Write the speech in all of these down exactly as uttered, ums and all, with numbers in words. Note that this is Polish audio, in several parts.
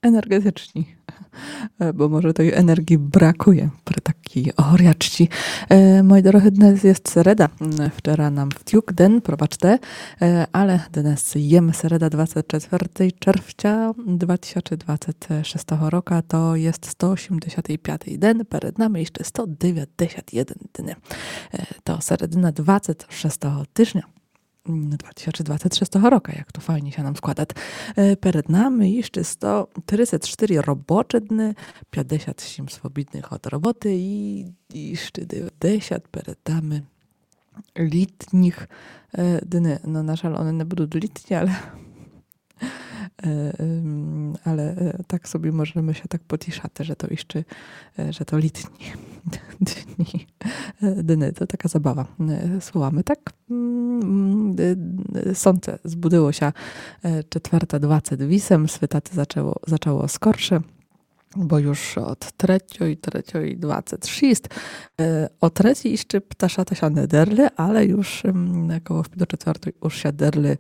energetyczni, bo może tej energii brakuje przy takiej horjaczci. Moi drodzy, dnes jest sereda. Wczoraj nam wtiuk den, probaczte, ale dnes jem sereda dwudziestego czwartego czerwca dwa tysiące dwudziestego szóstego roku. To jest sto osiemdziesiąty piąty den, przed nami jeszcze sto dziewięćdziesiąty jeden dni. To seredyna dwudziestego szóstego tygodnia dwa tysiące dwudziestego szóstego roku, jak to fajnie się nam składa. Przed nami jeszcze sto trzydzieści cztery robocze dni, pięćdziesiąt osiem swobodnych od roboty i jeszcze dziewięćdziesiąt przed nami litnich dni. No na żal one nie będą litnie, ale ale tak sobie możemy się tak pociszać, że to jeszcze, że to litni dni, dny, to taka zabawa słowami, tak? Sące zbudziło się czwarta dwadzieścia osiem, swytaty zaczęło, zaczęło skorsze, bo już od trzeciej, trzeciej dwadzieścia sześć, o trzeciej jeszcze ptaszata się nie derli, ale już koło do czwartej już się derli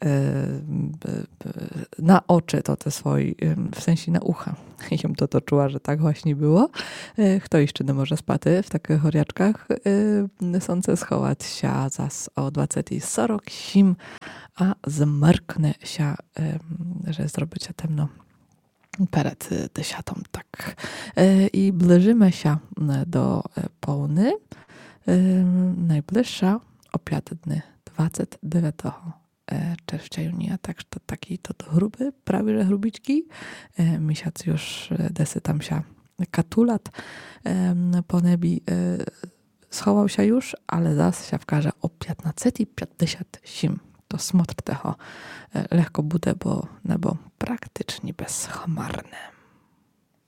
na oczy, to te swoje, w sensie na ucha. Jem to to czuła, że tak właśnie było. Kto jeszcze nie może spać w takich choriaczkach? Sące schować się zas o dwudziestej czwartej osiem, a zmrknę się, że zrobi się temno przed dziesiątą, tak. I zbliżymy się do południa. Najbliższa opiatny dwudziestego dziewiątego czerwca junia, tak to taki to, to gruby, prawie że grubiczki. Miesiąc już desy tam się katulat po nebi schował się już, ale zas się wkaże o piętnastej pięćdziesiąt osiem. To smotr tego lekko bude, bo nebo praktycznie bezchmarne.